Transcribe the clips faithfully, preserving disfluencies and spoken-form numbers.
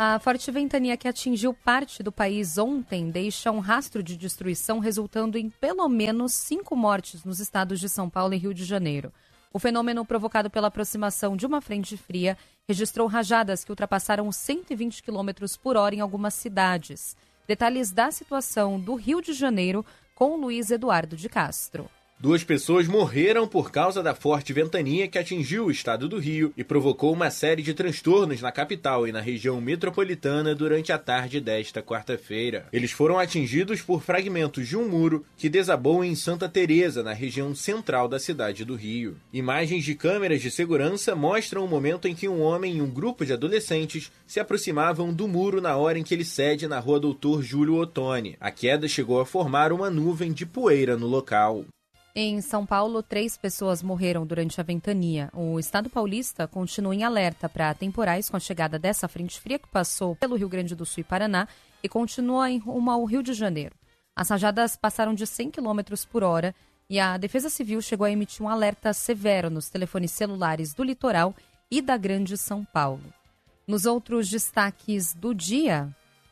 A forte ventania que atingiu parte do país ontem deixa um rastro de destruição, resultando em pelo menos cinco mortes nos estados de São Paulo e Rio de Janeiro. O fenômeno, provocado pela aproximação de uma frente fria, registrou rajadas que ultrapassaram os cento e vinte quilômetros por hora em algumas cidades. Detalhes da situação do Rio de Janeiro com Luiz Eduardo de Castro. Duas pessoas morreram por causa da forte ventania que atingiu o estado do Rio e provocou uma série de transtornos na capital e na região metropolitana durante a tarde desta quarta-feira. Eles foram atingidos por fragmentos de um muro que desabou em Santa Teresa, na região central da cidade do Rio. Imagens de câmeras de segurança mostram o momento em que um homem e um grupo de adolescentes se aproximavam do muro na hora em que ele cede na rua Doutor Júlio Ottoni. A queda chegou a formar uma nuvem de poeira no local. Em São Paulo, três pessoas morreram durante a ventania. O estado paulista continua em alerta para temporais com a chegada dessa frente fria que passou pelo Rio Grande do Sul e Paraná e continua em rumo ao Rio de Janeiro. As rajadas passaram de cem quilômetros por hora e a Defesa Civil chegou a emitir um alerta severo nos telefones celulares do litoral e da Grande São Paulo. Nos outros destaques do dia,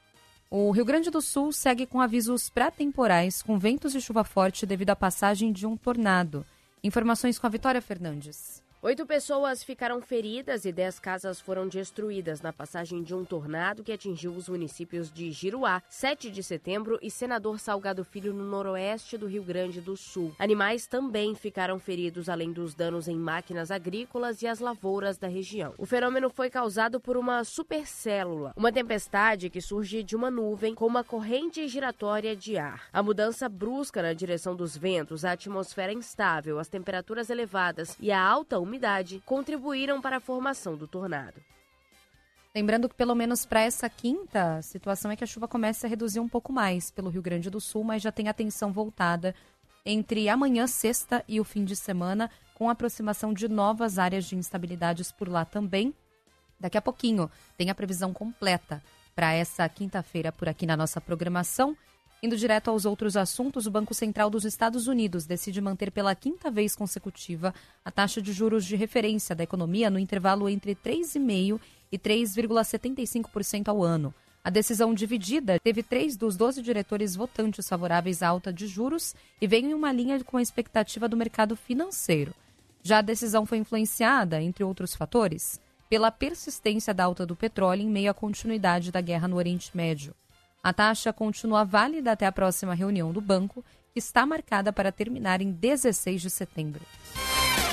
o Rio Grande do Sul segue com avisos pré-temporais com ventos e chuva forte devido à passagem de um tornado. Informações com a Vitória Fernandes. Oito pessoas ficaram feridas e dez casas foram destruídas na passagem de um tornado que atingiu os municípios de Giruá, sete de setembro e Senador Salgado Filho, no noroeste do Rio Grande do Sul. Animais também ficaram feridos, além dos danos em máquinas agrícolas e as lavouras da região. O fenômeno foi causado por uma supercélula, uma tempestade que surge de uma nuvem com uma corrente giratória de ar. A mudança brusca na direção dos ventos, a atmosfera instável, as temperaturas elevadas e a alta umidade umidade contribuíram para a formação do tornado. Lembrando que pelo menos para essa quinta, a situação é que a chuva começa a reduzir um pouco mais pelo Rio Grande do Sul, mas já tem atenção voltada entre amanhã, sexta e o fim de semana, com a aproximação de novas áreas de instabilidades por lá também. Daqui a pouquinho tem a previsão completa para essa quinta-feira por aqui na nossa programação. Indo direto aos outros assuntos, o Banco Central dos Estados Unidos decide manter pela quinta vez consecutiva a taxa de juros de referência da economia no intervalo entre três vírgula cinco por cento e três vírgula setenta e cinco por cento ao ano. A decisão dividida teve três dos doze diretores votantes favoráveis à alta de juros e veio em uma linha com a expectativa do mercado financeiro. Já a decisão foi influenciada, entre outros fatores, pela persistência da alta do petróleo em meio à continuidade da guerra no Oriente Médio. A taxa continua válida até a próxima reunião do banco, que está marcada para terminar em dezesseis de setembro.